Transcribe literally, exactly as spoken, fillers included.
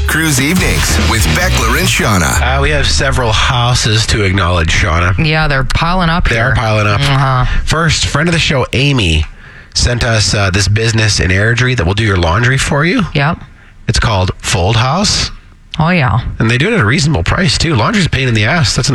Cruise Evenings with Beckler and Shauna. Uh, we have several houses to acknowledge, Shauna. Yeah, they're piling up They here. are piling up. Uh-huh. First, friend of the show, Amy, sent us uh, this business in Airdrie that will do your laundry for you. Yep. It's called Fold House, Oh, yeah. and they do it at a reasonable price, too. Laundry's a pain in the ass. That's